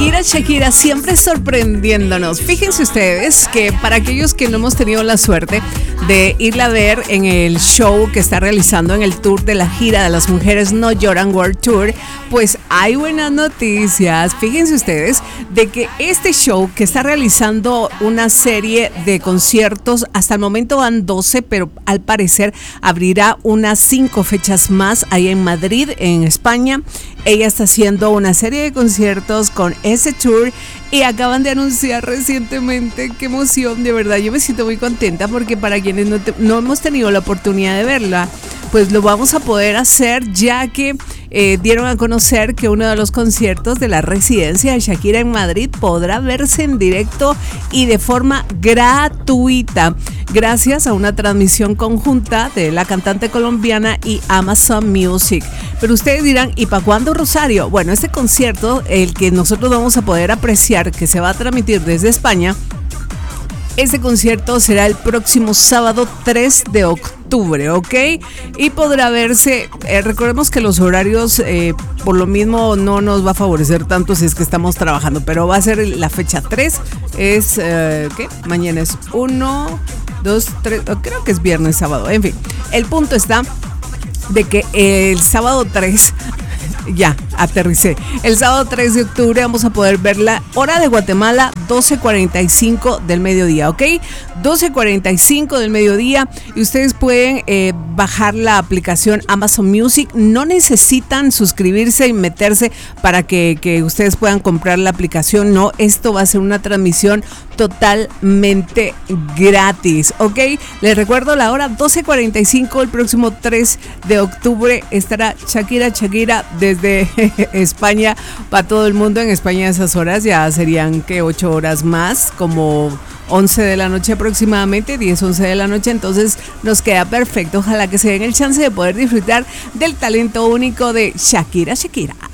Shakira siempre sorprendiéndonos. Fíjense ustedes que para aquellos que no hemos tenido la suerte de irla a ver en el show que está realizando en el tour de la gira de las mujeres No Lloran World Tour, pues hay buenas noticias. Fíjense ustedes de que este show que está realizando una serie de conciertos, hasta el momento van 12, pero al parecer abrirá unas 5 fechas más ahí en Madrid, en España. Ella está haciendo una serie de conciertos con ese tour y acaban de anunciar recientemente. ¡Qué emoción! De verdad, yo me siento muy contenta porque para quienes no hemos tenido la oportunidad de verla, pues lo vamos a poder hacer, ya que dieron a conocer que uno de los conciertos de la residencia de Shakira en Madrid podrá verse en directo y de forma gratuita, gracias a una transmisión conjunta de la cantante colombiana y Amazon Music. Pero ustedes dirán, ¿y para cuándo, Rosario? Bueno, este concierto, el que nosotros vamos a poder apreciar, que se va a transmitir desde España, este concierto será el próximo sábado 3 de octubre, ¿ok? Y podrá verse, recordemos que los horarios por lo mismo no nos va a favorecer tanto si es que estamos trabajando, pero va a ser la fecha 3, es, ¿qué? Mañana es 1, 2, 3, creo que es viernes, sábado, en fin. El punto está de que el sábado 3... Ya, aterricé. El sábado 3 de octubre vamos a poder verla, hora de Guatemala, 12:45 del mediodía, ¿ok? 12:45 del mediodía, y ustedes pueden bajar la aplicación Amazon Music. No necesitan suscribirse y meterse para que ustedes puedan comprar la aplicación. No, esto va a ser una transmisión totalmente gratis, ¿ok? Les recuerdo la hora, 12:45, el próximo 3 de octubre estará Shakira desde España para todo el mundo. En España esas horas ya serían que 8 horas más, como 11 de la noche aproximadamente, 10, 11 de la noche, entonces nos queda perfecto. Ojalá que se den el chance de poder disfrutar del talento único de Shakira.